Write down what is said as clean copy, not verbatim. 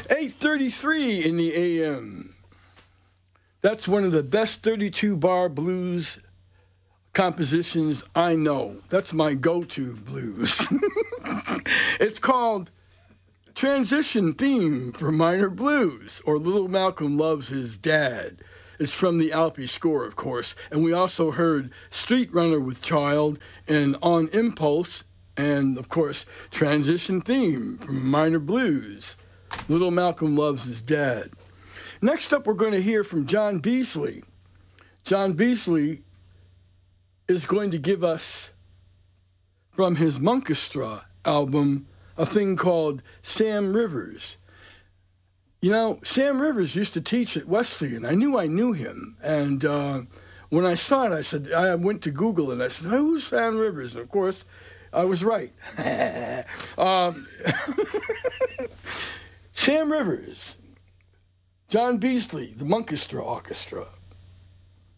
8:33 in the AM. That's one of the best 32-bar blues compositions I know. That's my go-to blues. It's called Transition Theme for Minor Blues, or Little Malcolm Loves His Dad. It's from the Alpi score, of course. And we also heard Street Runner with Child and On Impulse, and, of course, Transition Theme from Minor Blues. Little Malcolm Loves His Dad. Next up, we're going to hear from John Beasley. John Beasley is going to give us, from his Monkestra album, a thing called Sam Rivers. You know, Sam Rivers used to teach at Wesleyan. I knew him. And when I saw it, I said, I went to Google and I said, who's Sam Rivers? And of course, I was right. Sam Rivers, John Beasley, the Monkestra Orchestra.